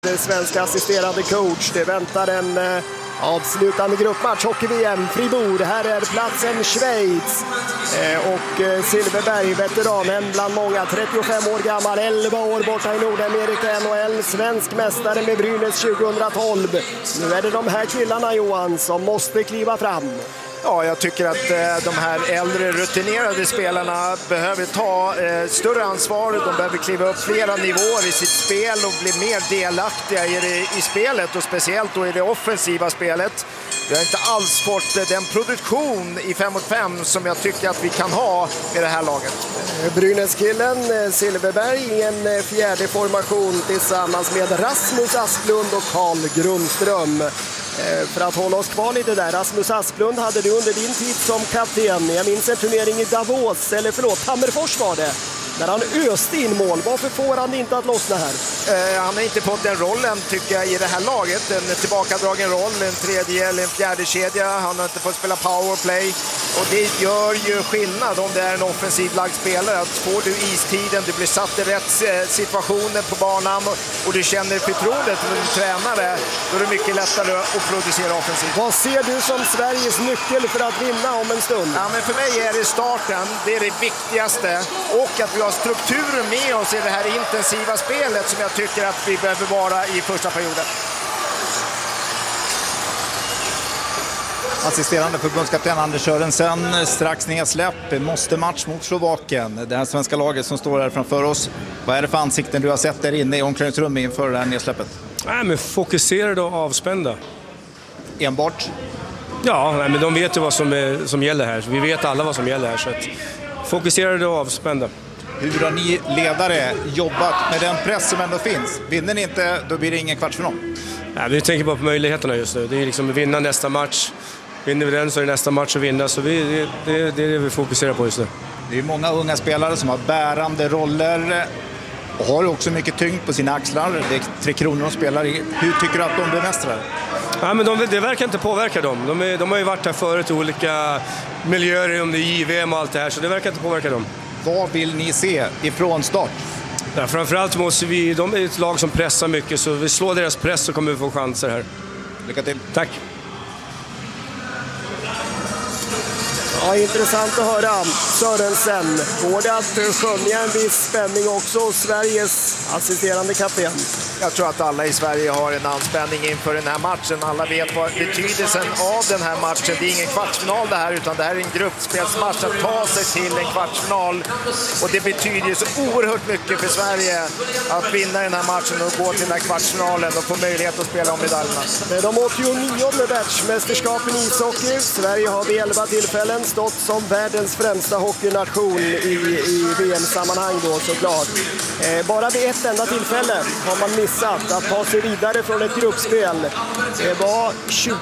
Den svenska assisterande coach. Det väntar en avslutande gruppmatch. Hockey-VM, Fribourg. Här är platsen Schweiz. Och Silverberg, veteranen bland många. 35 år gammal, 11 år borta i Nordamerika, NHL. Svensk mästare med Brynäs 2012. Nu är det de här killarna, Johan, som måste kliva fram. Ja, jag tycker att de här äldre rutinerade spelarna behöver ta större ansvar. De behöver kliva upp flera nivåer i sitt spel och bli mer delaktiga i spelet, och speciellt då i det offensiva spelet. Vi har inte alls fått den produktion i 5 mot 5 som jag tycker att vi kan ha med det här laget. Brynäs-killen Silverberg i en fjärde formation tillsammans med Rasmus Asplund och Carl Grundström. För att hålla oss kvar lite där, Rasmus Asplund hade du under din tid som kapten. Jag minns en turnering i Davos, Tammerfors var det, när han öste in mål. Varför får han inte att lossna här? Han har inte fått den rollen, tycker jag, i det här laget. En tillbakadragen roll, en tredje eller en fjärde kedja. Han har inte fått spela powerplay. Och det gör ju skillnad om det är en offensiv lagd spelare. Att får du istiden, du blir satt i rätt situationer på banan och du känner förtroendet för din tränare, då är det mycket lättare att producera offensivt. Vad ser du som Sveriges nyckel för att vinna om en stund? Ja, men för mig är det starten, det är det viktigaste. Och att vi har strukturen med oss i det här intensiva spelet som jag tycker att vi behöver vara i första perioden. Assisterande förbundskapten Anders Sörensen strax nedsläpp. Måste match mot Slovakien. Det här svenska laget som står här framför oss. Vad är det för ansikten du har sett där inne i omklädningsrummet inför det här nedsläppet? Nej, men fokuserade och avspända. Enbart? Ja, men de vet ju vad som gäller här. Vi vet alla vad som gäller här. Så att fokuserade och avspända. Hur har ni ledare jobbat med den press som ändå finns? Vinner ni inte, då blir det ingen kvartsfinal. Ja, vi tänker bara på möjligheterna just nu. Det är liksom att vinna nästa match. Vinner vi den så är det nästa match att vinna. Så det är det vi fokuserar på just nu. Det är många unga spelare som har bärande roller och har också mycket tyngd på sina axlar. Det är 3 Kronor de spelar i. Hur tycker du att de bemästrar? Ja, men det verkar inte påverka dem. De har ju varit här förut i olika miljöer, om det är JVM och allt det här. Så det verkar inte påverka dem. Vad vill ni se ifrån start? Ja, framförallt måste de är ett lag som pressar mycket, så vi slår deras press så kommer vi få chanser här. Lycka till. Tack. Ja, intressant att höra Sörensen. Går det att skönja en viss spänning också, Sveriges assisterande kapten? Jag tror att alla i Sverige har en anspänning inför den här matchen. Alla vet vad betydelsen av den här matchen. Det är ingen kvartsfinal det här, utan det här är en gruppspelsmatch att ta sig till en kvartsfinal. Och det betyder så oerhört mycket för Sverige att vinna den här matchen och gå till den här kvartsfinalen och få möjlighet att spela om medaljerna. Det är de 89:e världsmästerskapen i ishockey. Sverige har vid 11 tillfällen stått som världens främsta hockeynation i VM-sammanhang då, såklart. Bara vid ett enda tillfälle har man missat att ta sig vidare från ett gruppspel. Det var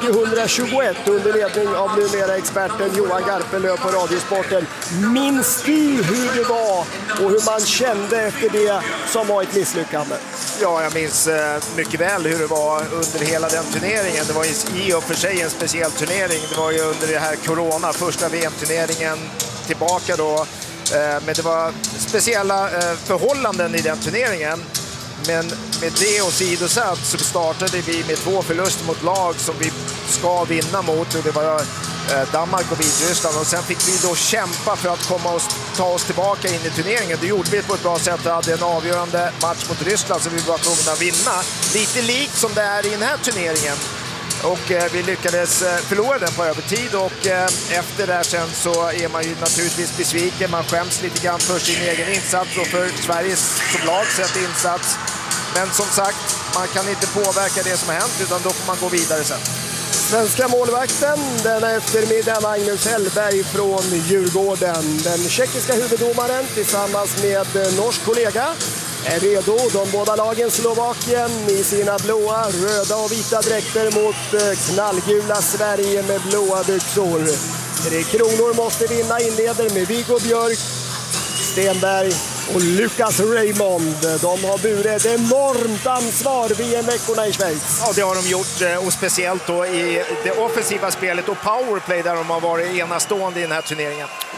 2021 under ledning av numera experten Johan Garpenlöv på Radiosporten. Minns du hur det var och hur man kände efter det som var ett misslyckande? Ja, jag minns mycket väl hur det var under hela den turneringen. Det var i och för sig en speciell turnering. Det var ju under det här corona, första VM-turneringen tillbaka då. Men det var speciella förhållanden i den turneringen. Men med det åsidosatt så startade vi med 2 förluster mot lag som vi ska vinna mot. Och det var Danmark och Vitryssland. Och sen fick vi då kämpa för att ta oss tillbaka in i turneringen. Det gjorde vi på ett bra sätt och hade en avgörande match mot Ryssland som vi var tvungna att vinna. Lite likt som det är i den här turneringen. Och vi lyckades förlora den på övertid, och efter det sen så är man ju naturligtvis besviken. Man skäms lite grann för sin egen insats och för Sveriges som lag sett insats. Men som sagt, man kan inte påverka det som har hänt, utan då får man gå vidare sen. Svenska målvakten denna eftermiddag, Magnus Hellberg från Djurgården. Den tjeckiska huvuddomaren tillsammans med norsk kollega är redo. De båda lagen Slovakien i sina blåa, röda och vita dräkter mot knallgula Sverige med blåa byxor. 3 Kronor måste vinna, inleder med Viggo Björk, Stenberg och Lucas Raymond. De har burit ett enormt ansvar VM-veckorna i Schweiz. Ja, det har de gjort, och speciellt då i det offensiva spelet och powerplay där de har varit enastående i den här turneringen.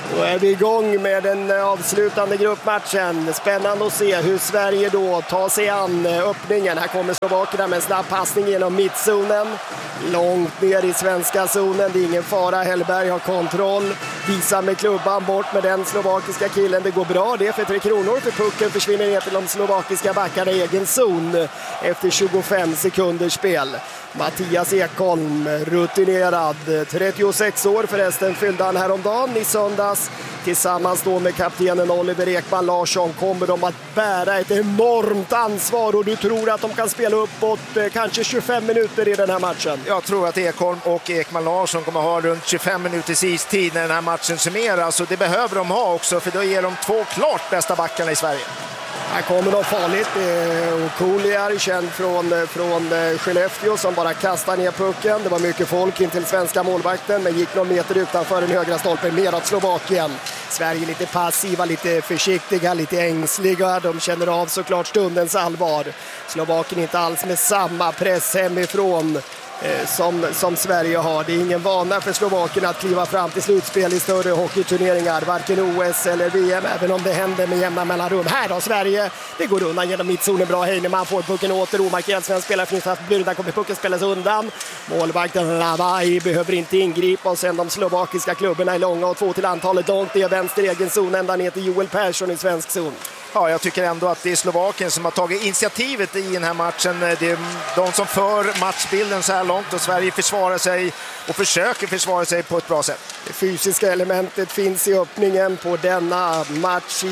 Då är vi igång med den avslutande gruppmatchen. Spännande att se hur Sverige då tar sig an öppningen. Här kommer slovakerna med en snabb passning genom mittzonen. Långt ner i svenska zonen. Det är ingen fara. Hellberg har kontroll. Visar med klubban bort med den slovakiska killen. Det går bra. Det är för 3 kronor. För pucken försvinner ner till de slovakiska backarna i egen zon efter 25 sekunders spel. Mattias Ekholm, rutinerad, 36 år förresten, fyllde han häromdagen i söndags. Tillsammans då med kaptenen Oliver Ekman Larsson kommer de att bära ett enormt ansvar, och du tror att de kan spela uppåt kanske 25 minuter i den här matchen? Jag tror att Ekholm och Ekman Larsson kommer ha runt 25 minuters istid när den här matchen summeras, och det behöver de ha också, för då ger de 2 klart bästa backarna i Sverige. Här kommer de farligt. Okuliar, känd från Skellefteå, som bara kastar ner pucken. Det var mycket folk in till svenska målvakten, men gick någon meter utanför den högra stolpen ner åt Slovakien. Sverige lite passiva, lite försiktiga, lite ängsliga. De känner av såklart stundens allvar. Slovakien inte alls med samma press hemifrån som Sverige har. Det är ingen vana för Slovakien att kliva fram till slutspel i större hockeyturneringar, varken OS eller VM, även om det händer med jämna mellanrum. Här då Sverige, det går undan genom mittzonen, bra Heinemann får pucken åter, omarkerad svensk spelare finns fast buren, där kommer pucken spelas undan. Målvakten Lavai behöver inte ingripa, och sen de slovakiska klubborna är långa och 2 till antalet. Donk, det är vänster egen zon ända ner till Joel Persson i svensk zon. Ja, jag tycker ändå att det är Slovakien som har tagit initiativet i den här matchen. Det är de som för matchbilden så här långt, och Sverige försvarar sig och försöker försvara sig på ett bra sätt. Det fysiska elementet finns i öppningen på denna match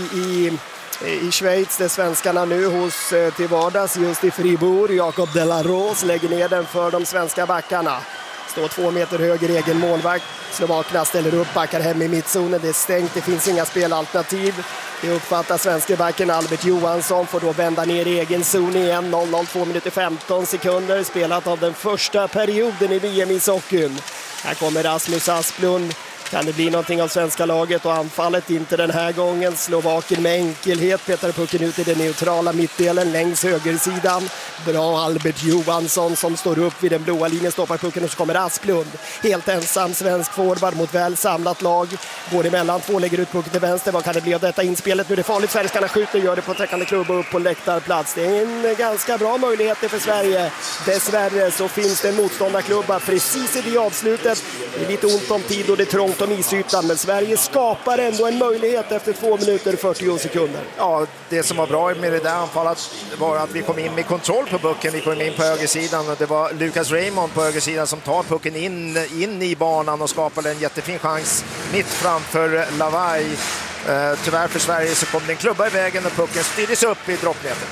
i Schweiz, där svenskarna nu hos till vardags just i Fribourg. Jakob de la Rose lägger ner den för de svenska backarna. Står 2 meter höger egen målvakt. Slovakerna ställer upp, backar hem i mittzonen. Det är stängt, det finns inga spelalternativ. Det uppfattar svenska backen Albert Johansson, får då vända ner i egen zon igen. 0-0, 2 minuter 15 sekunder. Spelat av den första perioden i VM-ishockeyn. Här kommer Rasmus Asplund. Kan det bli någonting av svenska laget, och anfallet inte den här gången. Slovakien med enkelhet petar pucken ut i den neutrala mittdelen längs högersidan. Bra Albert Johansson som står upp vid den blåa linjen, stoppar pucken, och så kommer Asplund. Helt ensam svensk forward mot väl samlat lag. Går emellan 2, lägger ut pucken till vänster. Vad kan det bli av detta inspelet? Nu är det farligt. Sverigeskarna skjuter, gör det på träckande klubba upp på läktarplats. Det är en ganska bra möjlighet för Sverige. Dessvärre så finns det en motståndarklubba precis i det avslutet. Det är lite ont om tid och det är trångt om isytan, men Sverige skapar ändå en möjlighet efter 2 minuter 40 sekunder. Ja, det som var bra med det där anfallet var att vi kom in med kontroll på pucken. Vi kom in på högersidan, och det var Lucas Raymond på högersidan som tar pucken in i banan och skapade en jättefin chans mitt framför Lavai. Tyvärr för Sverige så kom det en klubba i vägen och pucken styrdes upp i droppnätet.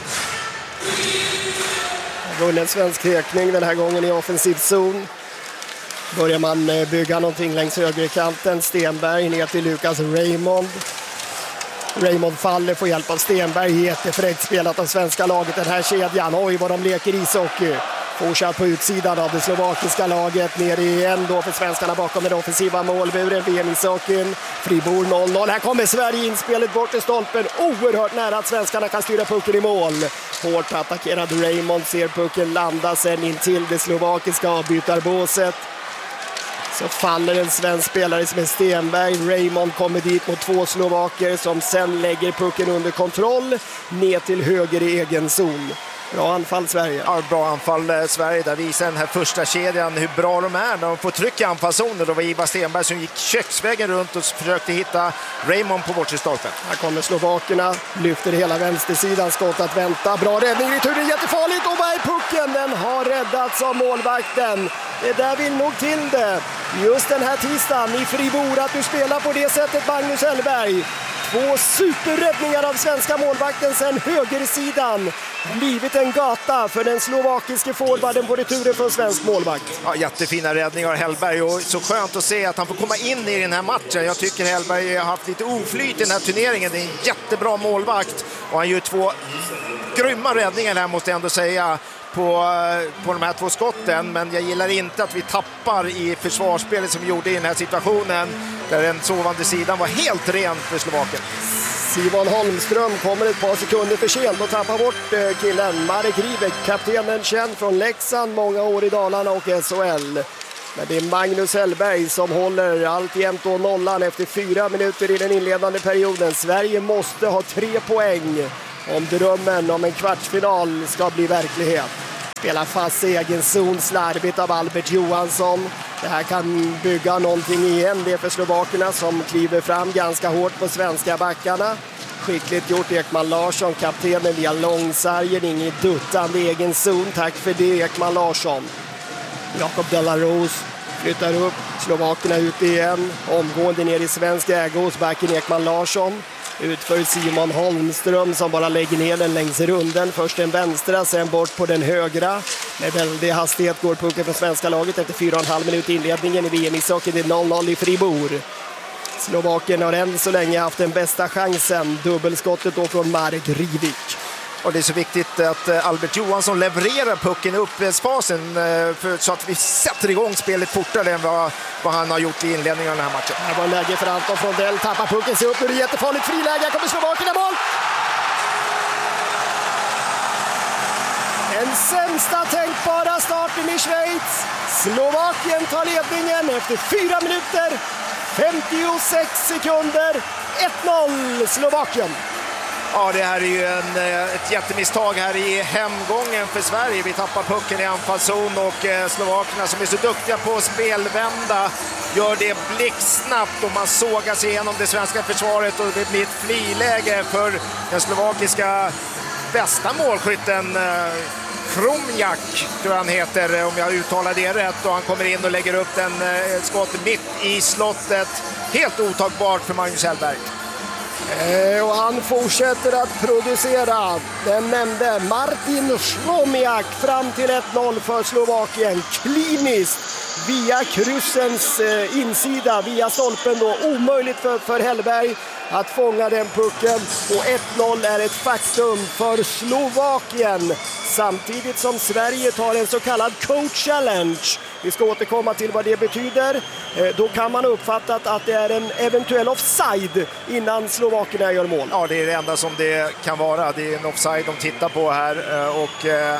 Vunnen svensk tekning den här gången i offensiv zon. Börjar man bygga någonting längs högerkanten. Stenberg ner till Lucas Raymond. Raymond faller, får hjälp av Stenberg. Jättefräckt spelat av svenska laget, den här kedjan. Oj vad de leker ishockey. Fortsatt på utsidan av det slovakiska laget. Ner igen då för svenskarna bakom den offensiva målburen. VM-ishockeyn. Fribourg 0-0. Här kommer Sverige inspelet bort i stolpen. Oerhört nära att svenskarna kan styra pucken i mål. Hårt attackerad Raymond ser pucken landa sen in till det slovakiska avbytarbåset. Så faller en svensk spelare som är Stenberg. Raymond kommer dit mot 2 slovaker som sen lägger pucken under kontroll ner till höger i egen zon. Bra anfall Sverige. Ja, bra anfall Sverige. Där visar den här första kedjan hur bra de är när de får tryck i anfallszonen. Då var Ivar Stenberg som gick köksvägen runt och försökte hitta Raymond på bortre stolpen. Här kommer slovakerna, lyfter hela vänstersidan, skott att vänta. Bra räddning i turen, jättefarligt, och vad är pucken? Den har räddats av målvakten. Det där vill nog till det. Just den här tisdagen i Fribourg att du spelar på det sättet, Magnus Hellberg. 2 superräddningar av svenska målvakten sen högersidan. Blivit en gata för den slovakiske forwarden på returen för svensk målvakt. Ja, jättefina räddningar av Hellberg, och så skönt att se att han får komma in i den här matchen. Jag tycker Hellberg har haft lite oflyt i den här turneringen. Det är en jättebra målvakt, och han gör 2 grymma räddningar här måste jag ändå säga på de här 2 skotten. Men jag gillar inte att vi tappar i försvarsspelet som vi gjorde i den här situationen, där den sovande sidan var helt ren för Slovakien. Simon Holmström kommer ett par sekunder för sent och tappar bort killen. Marek Rivek, kaptenen känd från Leksand, många år i Dalarna och SHL. Men det är Magnus Hellberg som håller alltjämt då nollan efter 4 minuter i den inledande perioden. Sverige måste ha 3 poäng om drömmen om en kvartsfinal ska bli verklighet. Spelar fast i egen zon, slarvigt av Albert Johansson. Det här kan bygga någonting igen. Det är för slovakerna som kliver fram ganska hårt på svenska backarna. Skickligt gjort Ekman Larsson, kaptenen via långsargen, inget duttande i egen zon. Tack för det Ekman Larsson. Jakob Delarose flyttar upp, slovakerna ut igen. Omgående ner i svensk ägo hos backen Ekman Larsson. Utför Simon Holmström som bara lägger ner den längs runden. Först den vänstra, sen bort på den högra. Med väldig hastighet går pucken för svenska laget efter 4,5 minuter inledningen i VM-ishockeyn. Det är 0-0 i Fribourg. Slovakien har än så länge haft den bästa chansen. Dubbelskottet då från Marek Rivik. Och det är så viktigt att Albert Johansson levererar pucken i uppspelsfasen så att vi sätter igång spelet fortare än vad han har gjort i inledningen av den här matchen. Det var läge för Anton Frondell, tappar pucken sig upp, nu är det jättefarligt friläge, kommer Slovakien i mål! Den sämsta tänkbara starten i Schweiz. Slovakien tar ledningen efter 4 minuter, 56 sekunder, 1-0 Slovakien. Ja, det här är ju ett jättemisstag här i hemgången för Sverige. Vi tappar pucken i anfallszon och slovakerna som är så duktiga på att spelvända gör det blixtsnabbt och man sågar sig igenom det svenska försvaret och det blir ett friläge för den slovakiska bästa målskytten Krumjak, tror han heter, om jag uttalar det rätt, och han kommer in och lägger upp den skott mitt i slottet. Helt otagbart för Magnus Hellberg. Och han fortsätter att producera. Den nämnde Martin Šromiak fram till 1-0 för Slovakien. Kliniskt via kryssens insida, via stolpen då. Omöjligt för Hellberg att fånga den pucken. Och 1-0 är ett faktum för Slovakien. Samtidigt som Sverige tar en så kallad coach challenge. Vi ska återkomma till vad det betyder. Då kan man uppfatta att det är en eventuell offside innan slovakerna gör mål. Ja, det är det enda som det kan vara. Det är en offside de tittar på här och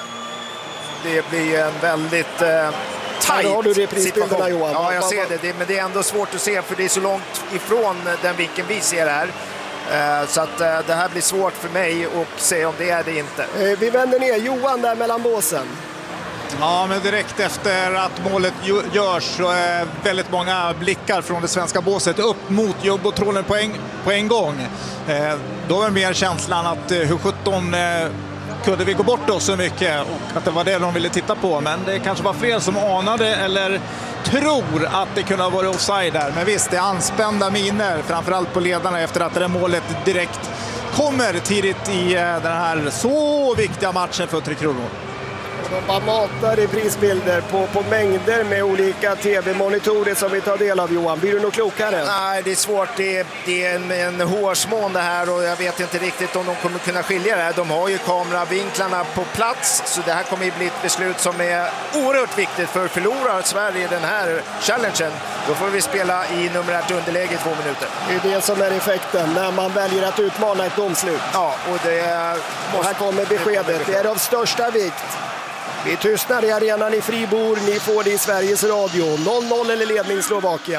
det blir en väldigt tajt har du reprisbilderna, Johan. Ja, jag ser det. Men det är ändå svårt att se för det är så långt ifrån den vinkeln vi ser här. Så att det här blir svårt för mig att se om det är det inte. Vi vänder ner Johan där mellan båsen. Ja, men direkt efter att målet görs så är väldigt många blickar från det svenska båset upp mot jumbotrålen på en gång. Då är mer känslan att hur 17 kunde vi gå bort oss så mycket och att det var det de ville titta på. Men det kanske var fler som anade eller tror att det kunde ha varit offside där. Men visst, det är anspända miner, framförallt på ledarna efter att det där målet direkt kommer tidigt i den här så viktiga matchen för Tre Kronor. De bara matar i prisbilder på mängder med olika tv-monitorer som vi tar del av, Johan. Blir du nog klokare? Nej, det är svårt. Det är en hårsmån det här och jag vet inte riktigt om de kommer kunna skilja det här. De har ju kameravinklarna på plats så det här kommer bli ett beslut som är oerhört viktigt för förlorar Sverige den här challengen. Då får vi spela i numerärt underläge i 2 minuter. Det är det som är effekten när man väljer att utmana ett domslut. Ja, och och här kommer beskedet. Det är av största vikt. Vi tystnar i arenan i Fribourg. Ni får det i Sveriges Radio. 0-0 eller ledning Slovakien.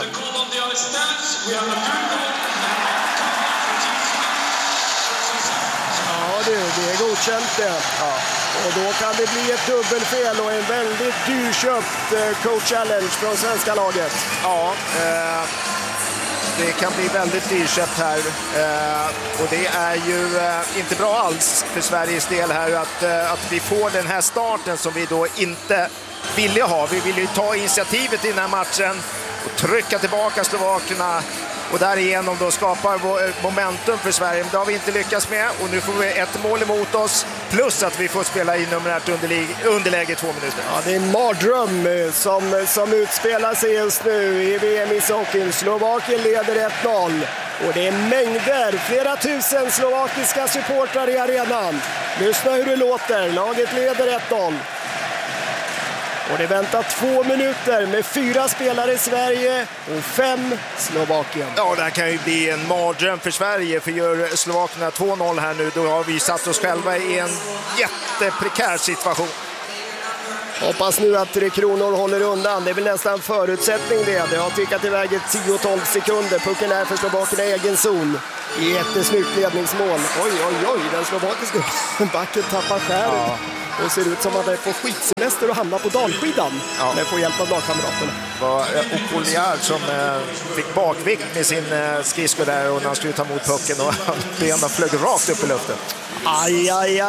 Ja du, det är godkänt det. Ja. Och då kan det bli ett dubbelfel och en väldigt dyrköpt coach challenge från svenska laget. Ja, det kan bli väldigt dyrköpt här och det är ju inte bra alls för Sveriges del här att vi får den här starten som vi då inte ville ha. Vi ville ju ta initiativet i den här matchen och trycka tillbaka slovakerna och därigenom då skapar momentum för Sverige. Men det har vi inte lyckats med och nu får vi ett mål emot oss plus att vi får spela i numerärt underläge 2 minuter. Ja, det är en mardröm som utspelar sig just nu i VM-ishockeyn. Slovakien leder 1-0 och det är mängder, flera tusen slovakiska supportrar i arenan. Lyssna hur det låter, laget leder 1-0. Och det väntar 2 minuter med 4 spelare i Sverige och 5 Slovakien. Ja, det här kan ju bli en mardröm för Sverige. För gör slovakerna 2-0 här nu, då har vi satt oss själva i en jätteprekär situation. Hoppas nu att Tre Kronor håller undan. Det är väl nästan förutsättning det. Det har tickat iväg 10-12 sekunder. Pucken är för slovakerna i egen zon. Jättesnyggt ledningsmål. Oj, den slovakiska backen tappar skäret. Ja. Och ser ut som att han är på skitsemester och hamnar på dalskidan. Ja. Men får hjälp av lagkamraterna. Det var Opoliar som fick bakvikt med sin skridsko där och när han skulle ta emot pucken och benen flög rakt upp i luften. Aj.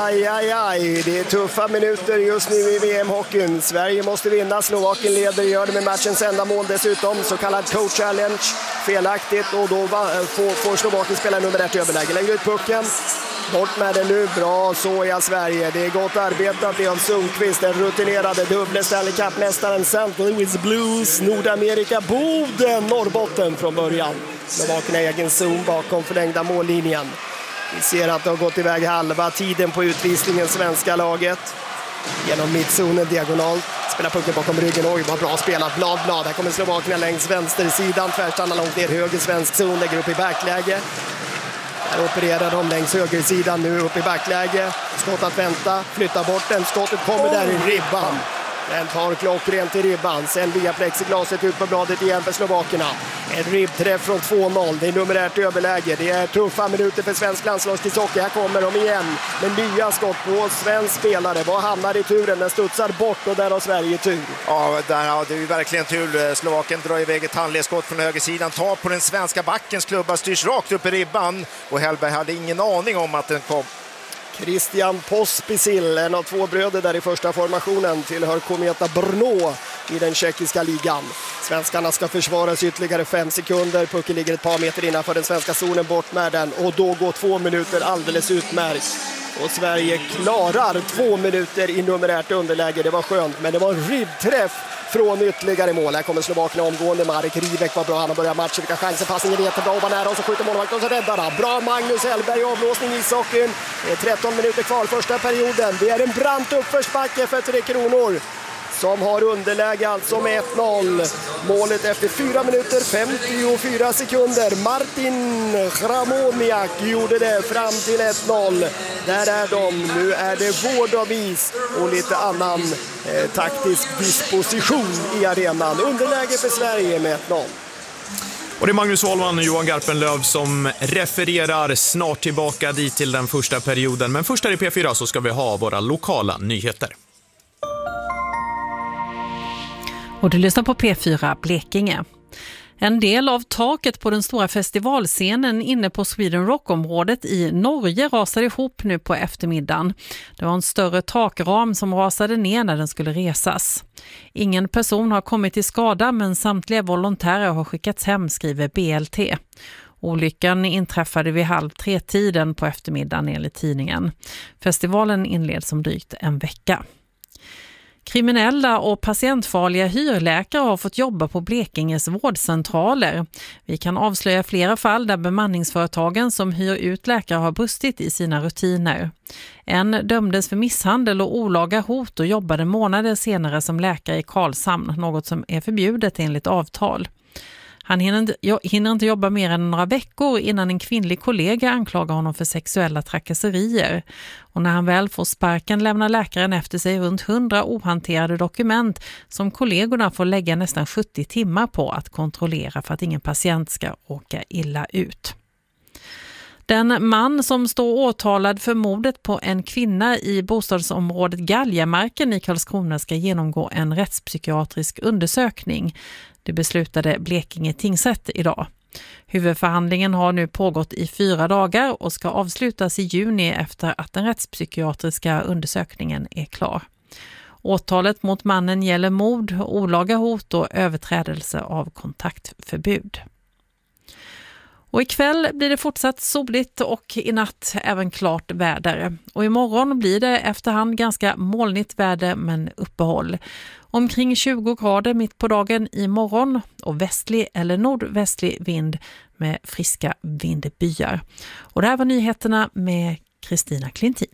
Det är tuffa minuter just nu i VM-hockeyn. Sverige måste vinna. Slovakien leder, gör det med matchens enda mål dessutom. Så kallad coach challenge. Felaktigt och då får Slovakien spela nummer 1 i överläge. Lägger ut pucken. Bort med det nu. Bra, så är Sverige. Det är gott arbetat. Leon Sundqvist, den rutinerade dubbla Stanley Cup-mästaren St. Louis Blues, Nordamerika, Boden, Norrbotten från början. Slovakerna i egen zon bakom förlängda mållinjen. Vi ser att det har gått iväg halva tiden på utvisningen svenska laget. Genom mittzonen diagonalt. Spelar pucken bakom ryggen. Oj, vad bra spelat. Blad. Här kommer Slovakerna längs vänstersidan. Tvärstannar långt ner höger svensk zon. Lägger upp i backläge. Där opererar de längs högersidan nu upp i backläge. Skott att vänta. Flyttar bort den. Skottet kommer där i ribban. Den tar klockrent i ribban. Sen via plexiglaset ut på bladet igen för slovakerna. En ribbträff från 2-0. Det är nummer 1 i överläge. Det är tuffa minuter för svensk landslagshockey. Här kommer de igen med nya skott på svensk spelare. Vad hamnar i turen? Den studsar bort och där har Sverige tur. Ja, där har det ju verkligen tur. Slovaken drar iväg ett handledsskott från högersidan. Tar på den svenska backens klubba. Styrs rakt upp i ribban. Och Hellberg hade ingen aning om att den kom. Christian Pospisil, en av 2 bröder där i första formationen, tillhör Kometa Brno i den tjeckiska ligan. Svenskarna ska försvaras ytterligare 5 sekunder. Pucken ligger ett par meter innanför den svenska zonen, bort med den. Och då går 2 minuter alldeles utmärkt. Och Sverige klarar 2 minuter i nummer 1 underläge. Det var skönt, men det var en ribbträff från ytterligare mål. Här kommer Slovakerna omgående. Marek Rivek var bra, han har börjat matchen. Vilka chanser, passningen är jättebra och var nära och så skjuter målvakten och så räddar han. Bra Magnus Hellberg, avblåsning i ishockeyn. Det är 13 minuter kvar första perioden. Det är en brant uppförsbacke för Tre Kronor som har underläge alltså med 1-0. Målet efter 4 minuter 54 sekunder. Martin Hramoniak gjorde det fram till 1-0. Där är de. Nu är det vård av is och lite annan taktisk disposition i arenan. Underläge för Sverige med 1-0. Och det är Magnus Wahlman och Johan Garpenlöv som refererar, snart tillbaka dit till den första perioden. Men först här i P4 så ska vi ha våra lokala nyheter. Och du lyssnar på P4 Blekinge. En del av taket på den stora festivalscenen inne på Sweden Rock-området i Norge rasade ihop nu på eftermiddagen. Det var en större takram som rasade ner när den skulle resas. Ingen person har kommit till skada, men samtliga volontärer har skickats hem, skriver BLT. Olyckan inträffade vid 2:30 på eftermiddagen enligt tidningen. Festivalen inleds om drygt en vecka. Kriminella och patientfarliga hyrläkare har fått jobba på Blekinges vårdcentraler. Vi kan avslöja flera fall där bemanningsföretagen som hyr ut läkare har brustit i sina rutiner. En dömdes för misshandel och olaga hot och jobbade månader senare som läkare i Karlshamn, något som är förbjudet enligt avtal. Han hinner inte jobba mer än några veckor innan en kvinnlig kollega anklagar honom för sexuella trakasserier. Och när han väl får sparken lämnar läkaren efter sig runt 100 ohanterade dokument som kollegorna får lägga nästan 70 timmar på att kontrollera för att ingen patient ska åka illa ut. Den man som står åtalad för mordet på en kvinna i bostadsområdet Galjamarken i Karlskrona ska genomgå en rättspsykiatrisk undersökning. Det beslutade Blekinge tingsrätt idag. Huvudförhandlingen har nu pågått i 4 dagar och ska avslutas i juni efter att den rättspsykiatriska undersökningen är klar. Åtalet mot mannen gäller mord, olaga hot och överträdelse av kontaktförbud. Och ikväll blir det fortsatt soligt och i natt även klart väder. Och imorgon blir det efterhand ganska molnigt väder men uppehåll. Omkring 20 grader mitt på dagen imorgon och västlig eller nordvästlig vind med friska vindbyar. Och det här var nyheterna med Kristina Klintin.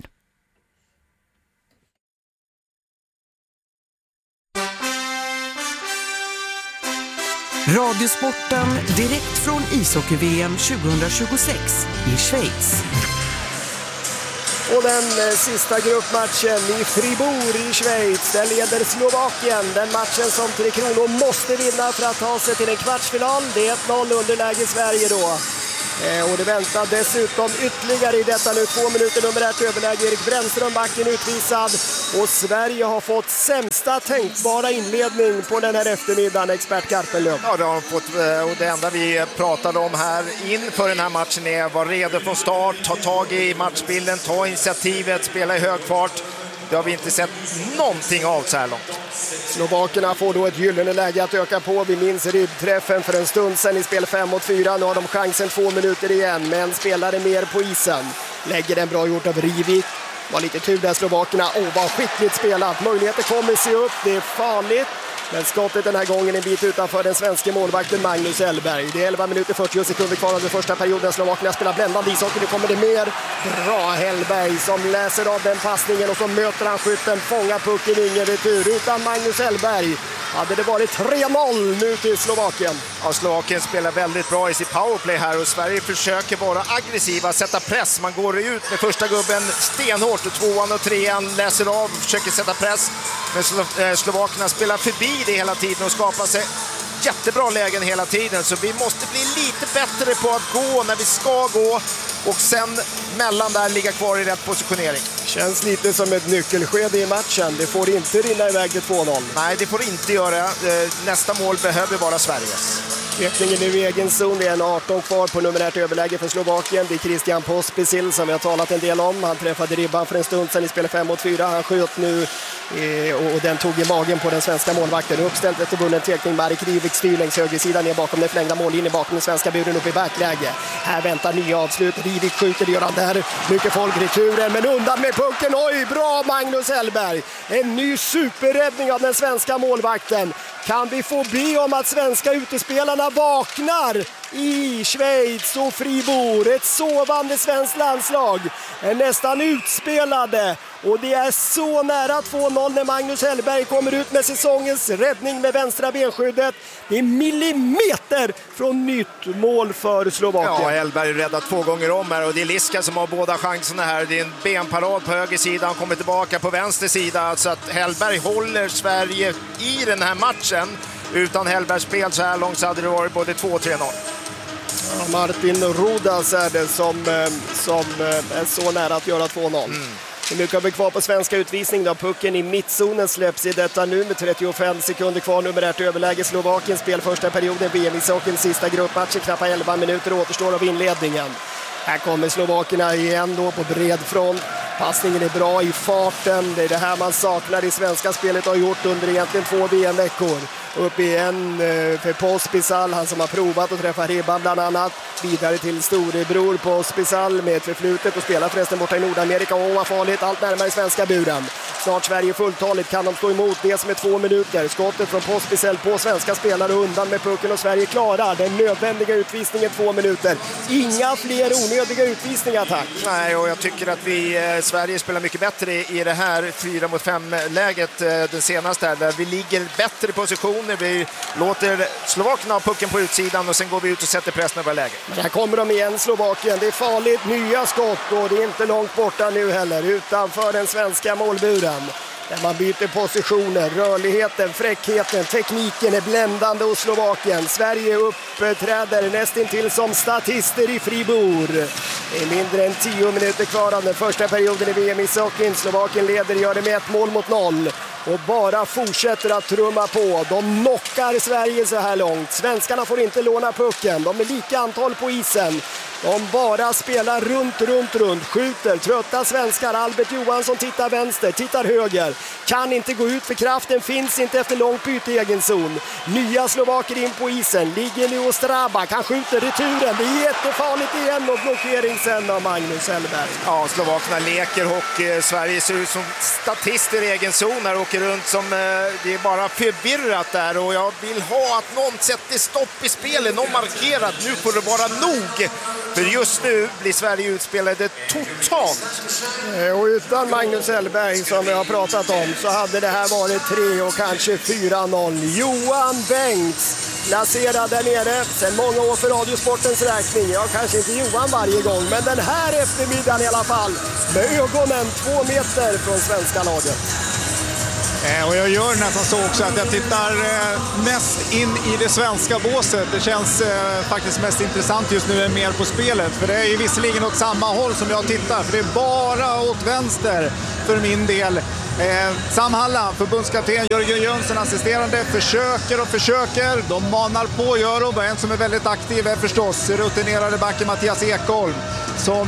Radiosporten direkt från ishockey-VM 2026 i Schweiz. Och den sista gruppmatchen i Fribourg i Schweiz, där leder Slovakien. Den matchen som Tre Kronor måste vinna för att ta sig till en kvartsfinal. Det är 1-0 underläge Sverige då. Och det väntar dessutom ytterligare i detta nu 2 minuter nummerärt överläge. Erik Brännström, backen, utvisad. Och Sverige har fått sämsta tänkbara inledning på den här eftermiddagen, expert Garpenlöv. Ja, det har fått, och det enda vi pratade om här inför den här matchen är att vara redo från start, ta tag i matchbilden, ta initiativet, spela i hög fart. Det har vi inte sett någonting av så här långt. Slovakerna får då ett gyllene läge att öka på. Vi minns ribbträffen för en stund sedan i spel 5-4. Nu har de chansen 2 minuter igen, men spelare mer på isen. Lägger den bra gjort av Rivik. Var lite tur där Slovakerna. Vad skickligt spelat. Möjligheter kommer se upp. Det är farligt. Men skottet den här gången en bit utanför den svenska målvakten Magnus Hellberg. Det är 11 minuter 40 sekunder kvar av den första perioden. Slovakerna spelar bländande ishockey. Nu kommer det mer. Bra Hellberg som läser av den passningen och så möter han skytten. Fångar pucken, ingen retur. Utan Magnus Hellberg hade det varit 3-0 nu till Slovakien. Ja, Slovakien spelar väldigt bra i sitt powerplay här och Sverige försöker vara aggressiva, sätta press. Man går ut med första gubben stenhårt och 2:an och 3:an läser av, försöker sätta press. Men Slovakerna spelar förbi det hela tiden och skapar sig jättebra lägen hela tiden. Så vi måste bli lite bättre på att gå när vi ska gå och sen mellan där ligga kvar i rätt positionering. Känns lite som ett nyckelskede i matchen. Det får inte rinna iväg till 2-0. Nej, det får inte göra. Nästa mål behöver vara Sveriges. Utvecklingen nu i egen zon. Det är en 18 kvar på numerärt överläge för Slovakien. Det är Christian Pospisil som vi har talat en del om. Han träffade ribban för en stund sedan i spel 5-4. Han sköt nu och den tog i magen på den svenska målvakten. Uppställt efter bunden tekning. Marek Rivik styr längs högersidan ner bakom den förlängda mållinjen bakom den svenska buren upp i backläge. Här väntar nya avslut. Rivik skjuter, det gör han där. Mycket folk i turen, men undan med pucken. Oj, bra Magnus Hellberg. En ny superräddning av den svenska målvakten. Kan vi få be om att svenska utespelarna vaknar i Schweiz och Fribourg? Ett sovande svenskt landslag är nästan utspelade och det är så nära 2-0 när Magnus Hellberg kommer ut med säsongens räddning med vänstra benskyddet. Det är millimeter från nytt mål för Slovakien. Ja, Hellberg är räddat 2 gånger om här och det är Liska som har båda chanserna här. Det är en benparad på höger sida, han kommer tillbaka på vänster sida så att Hellberg håller Sverige i den här matchen. Utan Hellbergs spel så här långt så hade det varit både 2 och 3-0. Ja, Martin Rodas är det som är så nära att göra 2-0. Nu kan vi kvar på svenska utvisning då. Pucken i mittzonen släpps i detta nu med 35 sekunder kvar. Numerärt överläge Slovakien. Spel första perioden. VM-ishockeyn sista gruppmatchen. Knappt 11 minuter återstår av inledningen. Här kommer Slovakerna igen då på bred front. Passningen är bra i farten. Det är det här man saknar i svenska spelet och har gjort under egentligen 2 VM-veckor. Upp igen för Pospisil, han som har provat att träffa ribban bland annat. Vidare till storebror Pospisil med ett förflutet och spelar förresten borta i Nordamerika. Vad farligt, allt närmare svenska buren. Snart Sverige fulltaligt, kan de stå emot det som är 2 minuter. Skottet från Pospisil på svenska spelare undan med pucken och Sverige klarar den nödvändiga utvisningen 2 minuter. Inga fler onödiga utvisningar, tack. Nej, och jag tycker att Sverige spelar mycket bättre i det här 4-mot-5-läget den senaste här, där vi ligger bättre i positioner. Vi låter Slovakerna ha pucken på utsidan och sen går vi ut och sätter press över läget. Men här kommer de igen, Slovakien. Det är farligt, nya skott och det är inte långt borta nu heller. Utanför den svenska målburen. Där man byter positioner, rörligheten, fräckheten, tekniken är bländande hos Slovakien. Sverige uppträder nästintill som statister i Fribourg. Det är mindre än 10 minuter kvar av den första perioden i VM-ishockeyn. Slovakien leder, gör det med 1-0 och bara fortsätter att trumma på. De knockar Sverige så här långt. Svenskarna får inte låna pucken. De är lika antal på isen. De bara spelar runt, skjuter. Trötta svenskar. Albert Johansson tittar vänster, tittar höger. Kan inte gå ut för kraften finns inte efter långt byte i egen zon. Nya slovaker in på isen. Ligger nu och Strabak. Han skjuter returen. Det är jättefarligt igen och blockering sen av Magnus Hellberg. Ja, slovakerna leker hockey. Sverige ser ut som statister i egen zon här. Åker runt som det är bara förvirrat där. Och jag vill ha att någon sätter stopp i spelet. Någon markerat. Nu får det vara nog. För just nu blir Sverige utspelade totalt. Och utan Magnus Hellberg som vi har pratat om så hade det här varit 3 och kanske 4-0. Johan Bengts placerad där nere sedan många år för Radiosportens räkning. Ja, kanske inte Johan varje gång, men den här eftermiddagen i alla fall. Med ögonen 2 meter från svenska laget. Och jag gör nästan så också att jag tittar mest in i det svenska båset. Det känns faktiskt mest intressant just nu än mer på spelet. För det är ju visserligen åt samma håll som jag tittar. För det är bara åt vänster för min del. Sam Hallam, förbundskapten Jörgen Jönsson, assisterande, försöker. De manar på, gör de. En som är väldigt aktiv är förstås rutinerade backen Mattias Ekholm som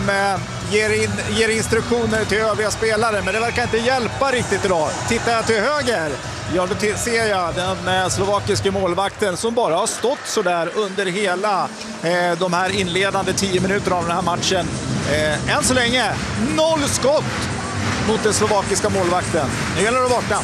ger instruktioner till övriga spelare, men det verkar inte hjälpa riktigt idag. Tittar jag till höger, ja, då ser jag den slovakiske målvakten som bara har stått så där under hela de här inledande 10 minuterna av den här matchen. Än så länge 0 skott mot den slovakiska målvakten. Nu gäller det att vakna.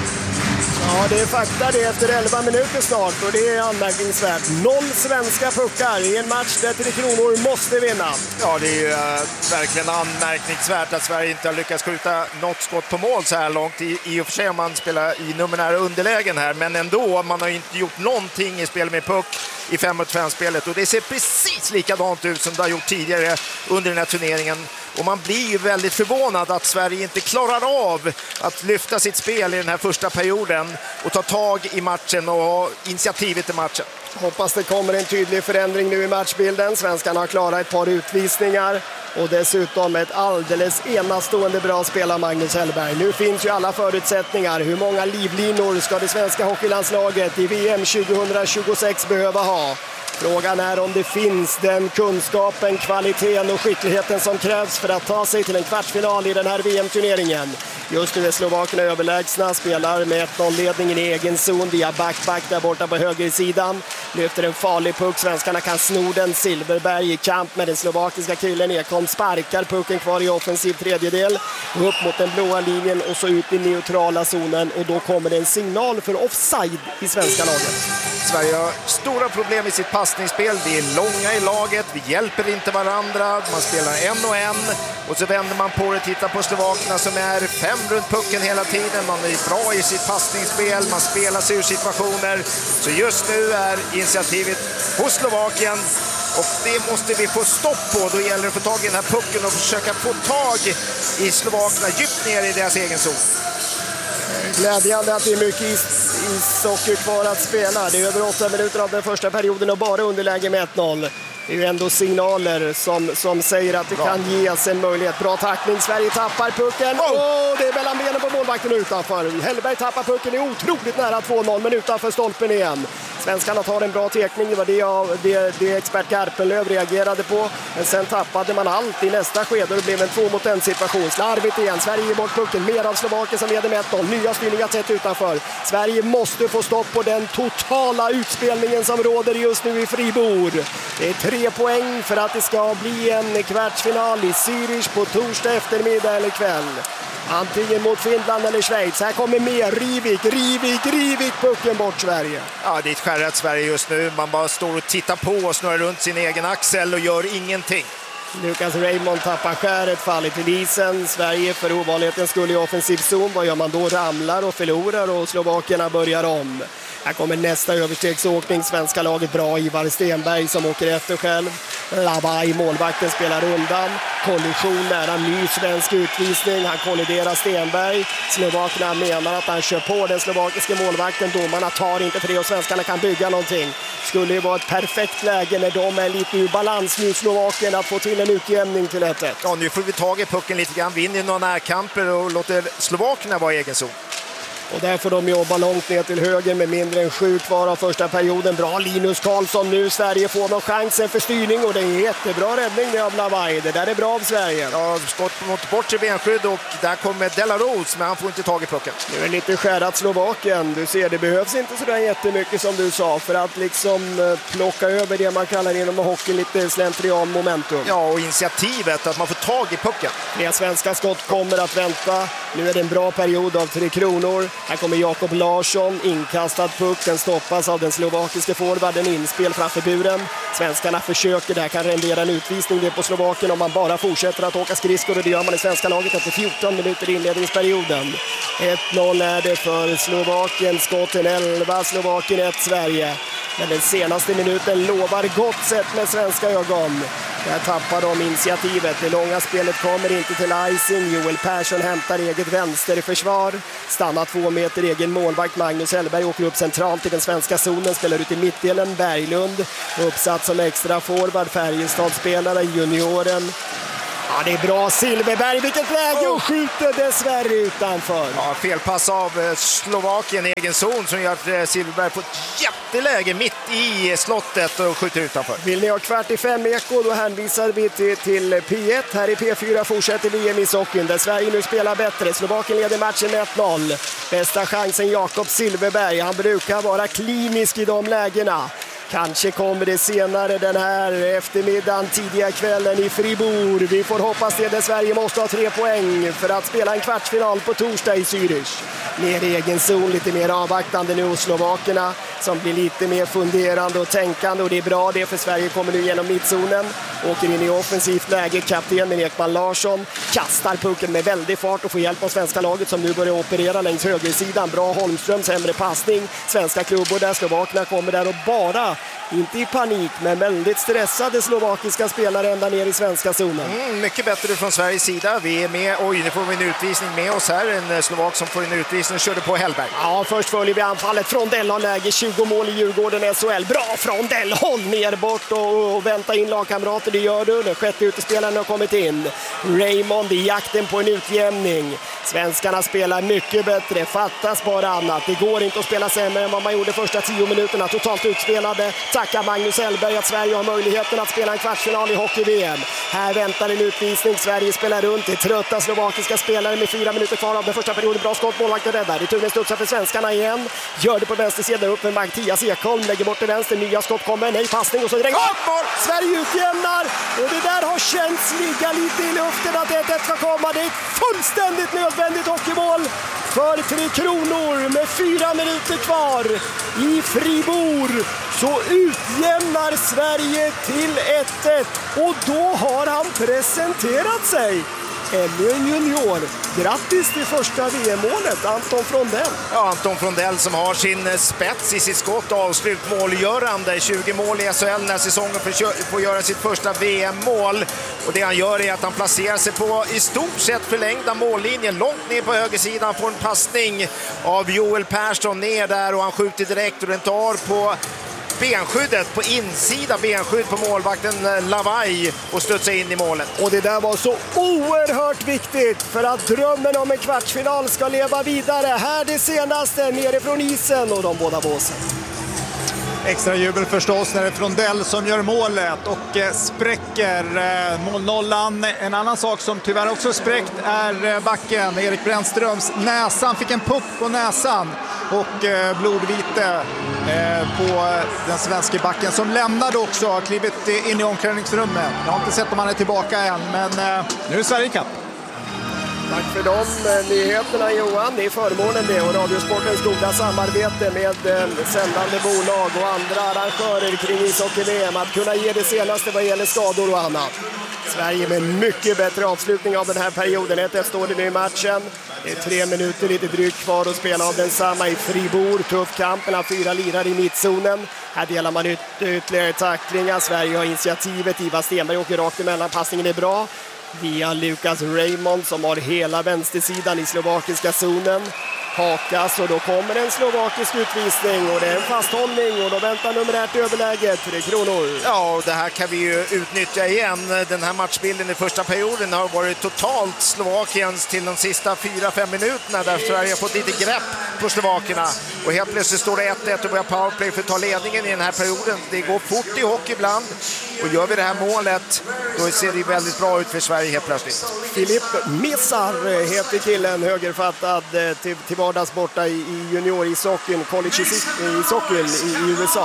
Ja, det är fakta det efter 11 minuter snart och det är anmärkningsvärt. 0 svenska puckar i en match där 3 Kronor måste vinna. Ja, det är ju verkligen anmärkningsvärt att Sverige inte har lyckats skjuta något skott på mål så här långt. I och för sig om man spelar i numerära underlägen här, men ändå, man har ju inte gjort någonting i spel med puck i 5-mot-5-spelet och det ser precis likadant ut som det har gjort tidigare under den här turneringen. Och man blir ju väldigt förvånad att Sverige inte klarar av att lyfta sitt spel i den här första perioden och ta tag i matchen och ha initiativet i matchen. Hoppas det kommer en tydlig förändring nu i matchbilden. Svenskarna har klarat ett par utvisningar och dessutom ett alldeles enastående bra spel av Magnus Hellberg. Nu finns ju alla förutsättningar. Hur många livlinor ska det svenska hockeylandslaget i VM 2026 behöva ha? Frågan är om det finns den kunskapen, kvaliteten och skickligheten som krävs för att ta sig till en kvartsfinal i den här VM-turneringen. Just nu är slovakerna överlägsna, spelar med 1-0-ledningen i egen zon via back där borta på högersidan. Lyfter en farlig puck, svenskarna kan sno den. Silverberg i kamp med den slovakiska killen. Ekholm sparkar pucken kvar i offensiv tredjedel. Upp mot den blåa linjen och så ut i neutrala zonen. Och då kommer det en signal för offside i svenska laget. Sverige har stora problem i sitt passningsspel. Vi är långa i laget, vi hjälper inte varandra. Man spelar 1-1 och så vänder man på det och tittar på slovakerna som är 5 runt pucken hela tiden. Man är bra i sitt passningsspel, man spelar sig ur situationer. Så just nu är initiativet hos Slovakien och det måste vi få stopp på. Då gäller det att få tag i den här pucken och försöka få tag i slovakerna djupt ner i deras egen zon. Glädjande att det är mycket ishockey kvar att spela. Det är över 8 minuter av den första perioden och bara underläge med 1-0. Det är ju ändå signaler som säger att det kan ges en möjlighet. Bra tackling, Sverige tappar pucken. Det är mellan benen på målvakten utanför. Hellberg tappar pucken, är otroligt nära 2-0 men utanför stolpen igen. Svenskarna tar en bra tekning, det var det expert Garpenlöv reagerade på. Men sen tappade man allt i nästa skede och det blev en 2-mot-1 situation. Slarvigt igen, Sverige ger bort pucken. Mer av Slovakien som leder med 1-0. Nya styrningar tätt utanför. Sverige måste få stopp på den totala utspelningen som råder just nu i Fribourg. Det är 3 poäng för att det ska bli en kvartsfinal i Zürich på torsdag eftermiddag eller kväll. Antingen mot Finland eller Schweiz. Här kommer mer. Rivik pucken bort Sverige. Ja, det är ett skärrat Sverige just nu. Man bara står och tittar på och snurrar runt sin egen axel och gör ingenting. Lucas Raymond tappar skäret, faller till isen. Sverige för ovanligheten skulle i offensiv zon. Vad gör man då? Ramlar och förlorar och slovakerna börjar om. Här kommer nästa överstegsåkning. Svenska laget bra. Ivar Stenberg som åker efter själv. Labai, målvakten, spelar undan. Kollision nära ny svensk utvisning. Han kolliderar Stenberg. Slovakerna menar att han kör på den slovakiska målvakten. Domarna tar inte för det och svenskarna kan bygga någonting. Skulle ju vara ett perfekt läge när de är lite ur balans nu, Slovakien, att få till en utjämning till 1-1. Ja, nu får vi tag i pucken lite grann. Vinner några närkamper och låter slovakerna vara i egen zon. Och där får de jobba långt ner till höger med mindre än 7 kvar av första perioden. Bra Linus Karlsson nu. Sverige får någon chansen för styrning och det är en jättebra räddning av Lavai. Det där är bra av Sverige. Ja, skott mot bortre benskydd och där kommer Delarose, men han får inte tag i pucken. Nu är det lite skärat Slovakien. Du ser, det behövs inte så där jättemycket som du sa för att liksom plocka över det man kallar inom hockey lite slentrian momentum. Ja, och initiativet att man får tag i pucken. Fler svenska skott kommer att vänta. Nu är det en bra period av 3 Kronor. Här kommer Jakob Larsson, inkastad puck, den stoppas av den slovakiska forwarden, inspel framför buren. Svenskarna försöker, där kan rendera en utvisning det på Slovakien om man bara fortsätter att åka skridskor, och det gör man i svenska laget efter 14 minuter i inledningsperioden. 1-0 är det för Slovakien, skotten 11, Slovakien 1, Sverige. Men den senaste minuten lovar gott sett med svenska ögon. Där tappar de initiativet. Det långa spelet kommer inte till icing. Joel Persson hämtar eget vänsterförsvar. Stannar 2 meter, egen målvakt Magnus Hellberg åker upp centralt i den svenska zonen. Spelar ut i mittdelen, Berglund. Uppsatt som extra forward, Färjestad-spelare, junioren. Ja, det är bra Silverberg, vilket läge, och skjuter dessvärre utanför. Ja, felpass av Slovakien i egen zon som gör att Silverberg på ett jätteläge mitt i slottet och skjuter utanför. Vill ni ha 4:45 eko, då hänvisar vi till P1. Här i P4 fortsätter VM i Sockeln där Sverige nu spelar bättre. Slovakien leder matchen med 1-0. Bästa chansen Jakob Silverberg, han brukar vara klinisk i de lägena. Kanske kommer det senare den här eftermiddagen, tidiga kvällen i Fribourg. Vi får hoppas det, där Sverige måste ha 3 poäng för att spela en kvartsfinal på torsdag i Zürich. Ner i egen zon, lite mer avvaktande nu hos slovakerna som blir lite mer funderande och tänkande, och det är bra det, för Sverige kommer nu genom mittzonen. Åker in i offensivt läge, kapten Ekman Larsson kastar pucken med väldig fart och får hjälp av svenska laget som nu börjar operera längs högersidan. Bra Holmström, sämre passning. Svenska klubbor där, slovakerna kommer där och bara, inte i panik, men väldigt stressade slovakiska spelare ända ner i svenska zonen. Mycket bättre från Sveriges sida. Vi är med, oj, nu får vi en utvisning med oss här. En slovak som får en utvisning och körde på Hellberg. Ja, först följer vi anfallet. Frondell har läge, 20 mål i Djurgården SHL. Bra Frondell, håll ner bort och vänta in lagkamrater, det gör du. Den sjätte utespelaren har kommit in. Raymond i jakten på en utjämning. Svenskarna spelar mycket bättre, fattas bara annat. Det går inte att spela sämre än vad man gjorde första 10 minuterna. Totalt utspelade. Tackar Magnus Hellberg att Sverige har möjligheten att spela en kvartsfinal i hockey-VM. Här väntar en utvisning. Sverige spelar runt. Det trötta slovakiska spelare med 4 minuter kvar av den första perioden. Bra skott, målvakten räddar. Returen studsar för svenskarna igen. Gör det på vänstersidan upp med Mattias Ekholm. Lägger bort till vänster. Nya skott kommer. Nej, passning och så dränger. Sverige utjämnar. Och det där har känts ligga lite i luften att det ska komma. Det är fullständigt nödvändigt hockeymål för 3 Kronor med 4 minuter kvar i Fribourg. Så utjämnar Sverige till 1-1 och då har han presenterat sig. Ännu en junior. Grattis till första VM-målet, Anton Frondell. Ja, Anton Frondell som har sin spets i sitt skott, avslutmålgörande. 20 mål i SHL när säsongen får göra sitt första VM-mål. Och det han gör är att han placerar sig på i stort sett förlängda mållinjen. Långt ner på högersidan, får en passning av Joel Persson ner där och han skjuter direkt och den tar på benskyddet, på insida benskydd på målvakten Lavai och studsar in i målet. Och det där var så oerhört viktigt för att drömmen om en kvartsfinal ska leva vidare. Här det senaste nerifrån isen och de båda båsen. Extra jubel förstås när det är Frondell som gör målet och spräcker målnollan. En annan sak som tyvärr också spräckt är backen Erik Brännströms näsan. Fick en puck på näsan och blodvite på den svenska backen som lämnade också, har klivit in i omklädningsrummet. Jag har inte sett om han är tillbaka än, men nu är Sverige kapp. Tack för de nyheterna Johan, det är förmånen det, och Radiosportens goda samarbete med sändande bolag och andra arrangörer kring ishockey-VM att kunna ge det senaste vad gäller skador och annat. Sverige med mycket bättre avslutning av den här perioden. 1-1 står det nu i matchen. Det är 3 minuter lite drygt kvar att spela av densamma i Fribourg. Tuff kamp mellan 4 lirare i mittzonen. Här delar man ytterligare tacklingar. Sverige har initiativet. Ivar Stenberg åker rakt emellan. Passningen är bra. Via Lucas Raymond som har hela vänstersidan i slovakiska zonen. Hakas och då kommer en slovakisk utvisning och det är en fasthållning och då väntar numerärt överläget 3 Kronor. Ja, och det här kan vi ju utnyttja igen. Den här matchbilden i första perioden har varit totalt Slovakiens till de sista 4-5 minuterna där Sverige har fått lite grepp på slovakerna. Och helt plötsligt står det 1-1 och börjar powerplay för att ta ledningen i den här perioden. Det går fort i hockey ibland och gör vi det här målet då ser det väldigt bra ut för Sverige helt plötsligt. Filip Missar heter killen, högerfattad till vardags borta i juniorisockeln, college ishockey i USA.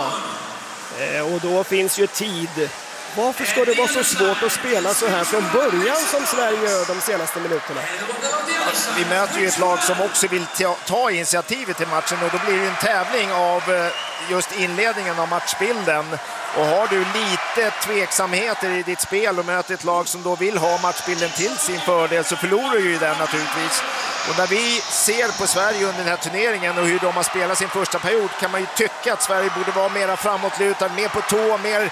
Och då finns ju tid. Varför ska det vara så svårt att spela så här från början som Sverige gör de senaste minuterna? vi möter ju ett lag som också vill ta initiativet till matchen, och då blir det en tävling av just inledningen av matchbilden. Och har du lite tveksamheter i ditt spel och möter ett lag som då vill ha matchbilden till sin fördel, så förlorar ju den naturligtvis. Och när vi ser på Sverige under den här turneringen och hur de har spelat sin första period, kan man ju tycka att Sverige borde vara mer framåtlutad, mer på tå, mer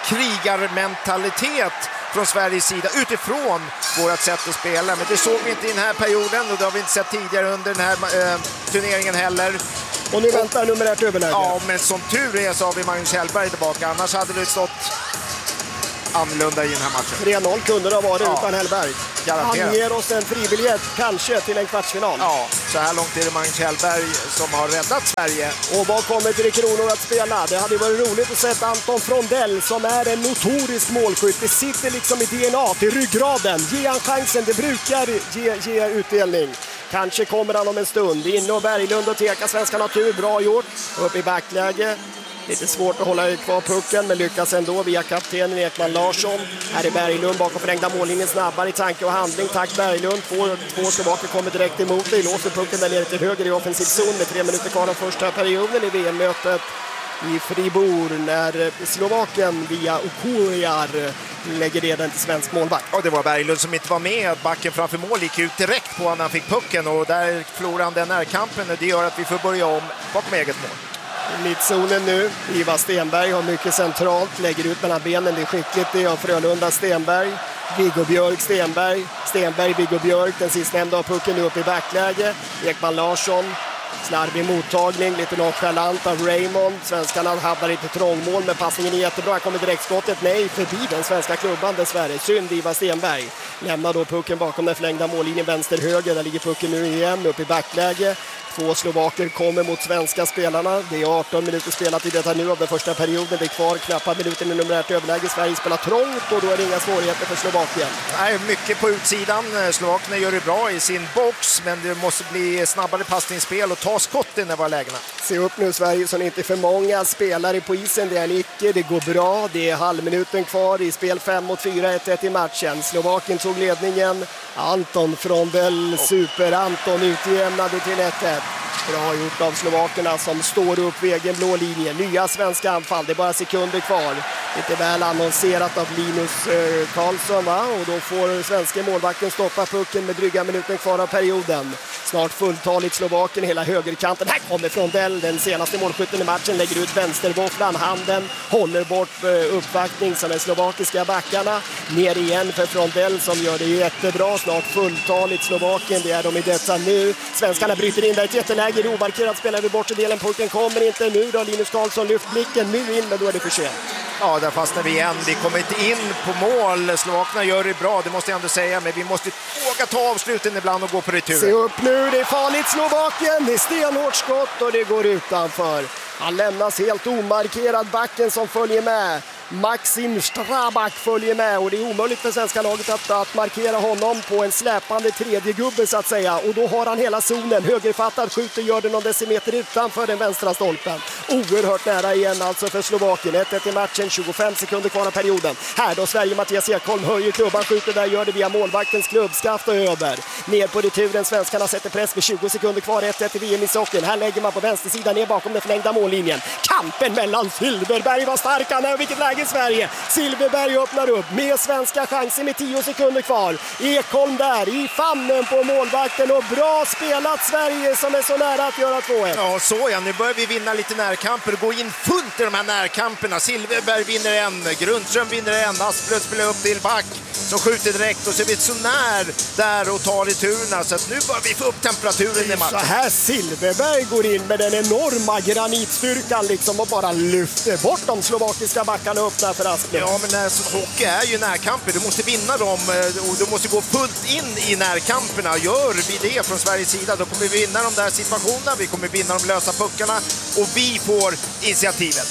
krigarmentalitet från Sveriges sida utifrån vårt sätt att spela. Men det såg vi inte i den här perioden, och det har vi inte sett tidigare under den här turneringen heller. Och nu väntar nummer 1 överläge. Ja, men som tur är så har vi Magnus Hellberg tillbaka. Annars hade det stått annorlunda i den här matchen. 3-0 kunde det ha varit utan Hellberg. Garanterat. Han ger oss en fribiljett, kanske till en kvartsfinal. Ja, så här långt är det Magnus Hellberg som har räddat Sverige. Och vad kommer Tre Kronor att spela? Det hade varit roligt att se Anton Frondell, som är en notorisk målskytt. Det sitter liksom i DNA, till ryggraden. Ge han chansen, det brukar ge utdelning. Kanske kommer han om en stund. Inne och Berglund och Teka, Svenska Natur, bra gjort. Upp i backläge. Lite svårt att hålla kvar pucken, men lyckas ändå via kaptenen Ekman Larsson. Här är Berglund bakom förlängda mållinjen, snabbare i tanke och handling. Tack Berglund. Två tillbaka kommer direkt emot dig. Låser pucken där nere till höger i offensiv zon med 3 minuter kvar av första perioden i VM-mötet i Fribourg, när Slovakien via Okuriar lägger det den till svensk målvakt. Och det var Berglund som inte var med. Backen framför mål gick ut direkt på när han fick pucken, och där förlorade han den närkampen, och det gör att vi får börja om bakom eget mål. Mittzonen nu, Ivar Stenberg har mycket centralt, lägger ut mellan benen, det är skickligt, det av Frölunda. Stenberg, Viggo Björk, Stenberg, Viggo Björk, den sistnämnda har pucken nu upp i backläge. Ekman Larsson, slarvig mottagning, lite nonchalant av Raymond. Svenskarna hamnar inte trångmål, men passningen är jättebra. Här kommer direktskottet, nej, förbi den svenska klubban dessvärre. Synd, Ivar Stenberg lämnar då pucken bakom den förlängda mållinjen vänster-höger. Där ligger pucken nu igen, upp i backläge. 2 slovaker kommer mot svenska spelarna. Det är 18 minuter spelat i detta nu av den första perioden. Det är kvar knappa minuter i nummer 1 överläge. Sverige spelar trångt, och då är det inga svårigheter för Slovakien. Nej, mycket på utsidan. Slovakerna gör det bra i sin box, men det måste bli snabbare passningsspel och ta skotten när var lägena. Se upp nu Sverige, som inte för många spelare på isen. Det är en icke, det går bra. Det är halvminuten kvar i spel 5 mot 4, 1-1 i matchen. Slovakien tog ledningen. Anton Frondell, Anton utjämnade till 1-1. Bra gjort av slovakerna som står upp vid egen blå linje. Nya svenska anfall, det är bara sekunder kvar. Lite väl annonserat av Linus Karlsson, va? Och då får svenska målvakten stoppa pucken med dryga minuten kvar av perioden. Snart fulltaligt Slovakien, hela högerkanten. Här kommer Frondell, den senaste målskytten i matchen, lägger ut vänstervåfflan, handen, håller bort uppvaktning som är slovakiska backarna. Ner igen för Frondell som gör det jättebra. Snart fulltaligt Slovakien, det är de i detta nu. Svenskarna bryter in där, ett jätteläge, omarkerat spelar vi bort i delen, pucken kommer inte nu då. Linus Karlsson lyft blicken nu in, men då är det för sent. Ja, där fastnar vi igen. Vi kommer inte in på mål. Slovakerna gör det bra, det måste jag ändå säga. Men vi måste våga ta avsluten ibland och gå på retur. Se upp nu, det är farligt Slovakien. Det är stenhårt skott och det går utanför. Han lämnas helt omarkerad, backen som följer med. Maxim Strabak följer med, och det är omöjligt för svenska laget att markera honom på en släpande tredje gubbe så att säga. Och då har han hela zonen, högerfattad, skjuter, gör det någon decimeter utanför den vänstra stolpen. Oerhört nära igen alltså för Slovakien. 1-1 i matchen, 25 sekunder kvar av perioden. Här då Sverige, Mattias Ekholm höjer klubban, skjuter där, gör det via målvaktens klubbskaft och över. Ner på returen, svenskarna sätter press med 20 sekunder kvar, 1-1 i VM i socken. Här lägger man på vänstersidan ner bakom den förlängda mållinjen. Kampen mellan Silverberg var stark, han är vilket läge Sverige. Silverberg öppnar upp med svenska chanser med 10 sekunder kvar. Ekholm där i famnen på målvakten, och bra spelat Sverige som är så nära att göra 2-1. Ja, så ja, nu börjar vi vinna lite närkamper och gå in fullt i de här närkamperna. Silverberg vinner en, Grundström vinner en, Asplöv spelar upp till back som skjuter direkt, och så är vi så när där och tar returerna, så att nu börjar vi få upp temperaturen i matchen. Så här Silverberg går in med den enorma granitstyrkan liksom och bara lyfter bort de slovakiska backarna och öppnar för Asplöv. Ja, men hockey är ju närkamper, du måste vinna dem och du måste gå fullt in i närkamperna. Gör vi det från Sveriges sida, då kommer vi vinna de där situationerna, vi kommer vinna de lösa puckarna och vi får initiativet.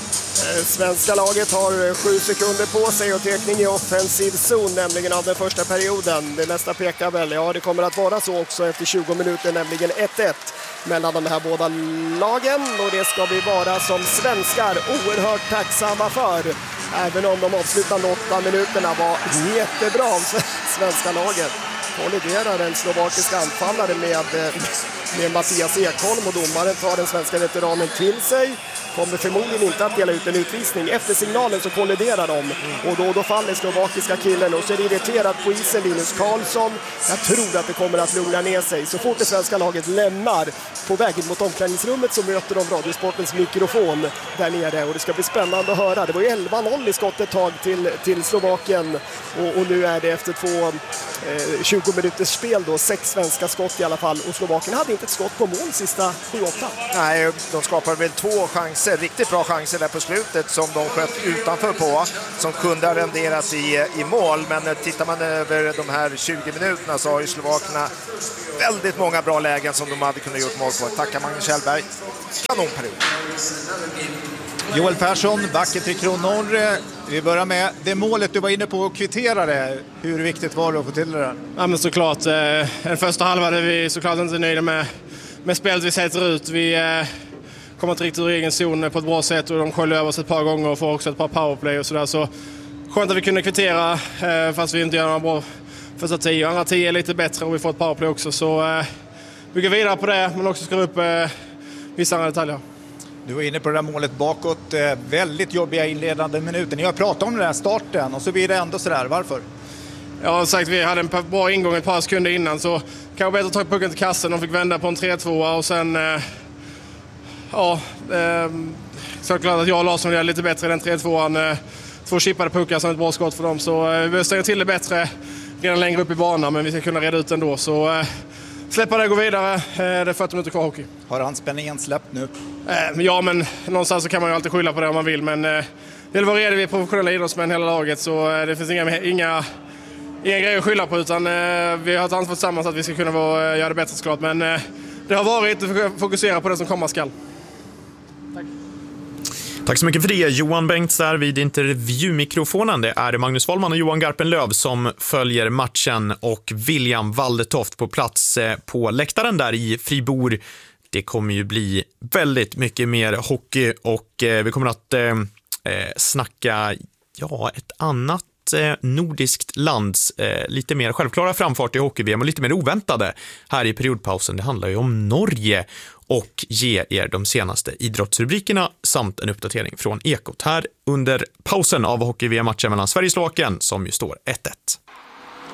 Svenska laget har 7 sekunder på sig och tekning i offensiv zon, nämligen av den första perioden. Det mesta pekar väl, ja det kommer att vara så också efter 20 minuter, nämligen 1-1 mellan de här båda lagen, och det ska vi vara som svenskar oerhört tacksamma för. Även om de avslutande 8 minuterna var jättebra av svenska laget. kolliderar en slovakisk anfallare med Mattias Ekholm och domaren tar den svenska veteranen till sig. Kommer förmodligen inte att dela ut en utvisning. Efter signalen så kolliderar de och då faller slovakiska killen och så är det irriterat på isen Linus Karlsson. Jag tror att det kommer att lugna ner sig. Så fort det svenska laget lämnar på vägen mot omklädningsrummet så möter de Radiosportens mikrofon där nere och det ska bli spännande att höra. Det var ju 11-0 i skott ett tag till Slovakien och nu är det efter 20 minuters spel då 6 svenska skott i alla fall och Slovakien hade inte ett skott på mål sista 7-8. Nej, de skapade väl 2 chanser, riktigt bra chanser där på slutet som de sköt utanför på, som kunde ha renderat i mål. Men tittar man över de här 20 minuterna så har ju slovakerna väldigt många bra lägen som de hade kunnat gjort mål på. Tackar Magnus Hellberg. Kanonperiod. Joel Persson, Backe 3 Kronor. Vi börjar med det målet du var inne på och kvitterade. Hur viktigt var det att få till det där? Ja, men såklart. Den första halvan är vi såklart inte nöjda med spelet vi sätter ut. Vi kommer inte riktigt ur egen zon på ett bra sätt och de sköljer över oss ett par gånger och får också ett par powerplay och sådär. Så skönt att vi kunde kvittera fast vi inte gör några bra första 10. Andra 10 är lite bättre och vi får ett powerplay också. Så vi går vidare på det men också ska upp vissa andra detaljer. Du var inne på det där målet bakåt. Väldigt jobbiga inledande minuter. Ni har pratat om den här starten och så blir det ändå sådär. Varför? Jag har sagt vi hade en bra ingång ett par sekunder innan så kanske bättre att ta pucken till kassen och fick vända på en 3-2 och sen så klart att jag och Larsson är lite bättre i den 3-2an. 2 chippade puckar som ett bra skott för dem så vi behöver stänga till det bättre redan längre upp i banan men vi ska kunna reda ut ändå så släppa det och gå vidare. Det är 40 minuter kvar hockey. Har anspänningen släppt nu? Ja, men någonstans så kan man ju alltid skylla på det om man vill. Men det vill vara redo, vi är professionella idrottsmän hela laget. Så det finns inga grejer att skylla på. Utan vi har ett ansvar tillsammans att vi ska kunna göra det bättre såklart. Men det har varit att fokusera på det som komma skall. Tack så mycket för det. Johan Bengts där vid intervjumikrofonen. Det är Magnus Wahlman och Johan Garpenlöv som följer matchen och William Waldetoft på plats på läktaren där i Fribourg. Det kommer ju bli väldigt mycket mer hockey och vi kommer att snacka ett annat nordiskt lands lite mer självklara framfart i hockey-VM och lite mer oväntade här i periodpausen. Det handlar ju om Norge och ge er de senaste idrottsrubrikerna samt en uppdatering från Ekot här under pausen av hockey-VM-matchen mellan Sverige och Slovakien som ju står 1-1.